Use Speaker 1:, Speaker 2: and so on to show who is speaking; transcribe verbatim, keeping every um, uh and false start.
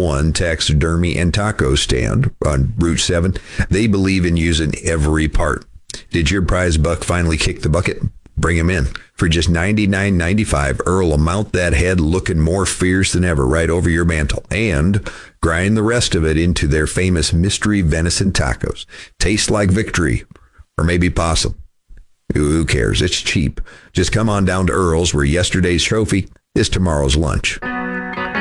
Speaker 1: one Taxidermy and Taco stand on Route seven. They believe in using every part. Did your prize buck finally kick the bucket? Bring him in. For just ninety-nine ninety-five, Earl will mount that head looking more fierce than ever right over your mantle and grind the rest of it into their famous mystery venison tacos. Tastes like victory, or maybe possum. Who cares? It's cheap. Just come on down to Earl's, where yesterday's trophy is tomorrow's lunch.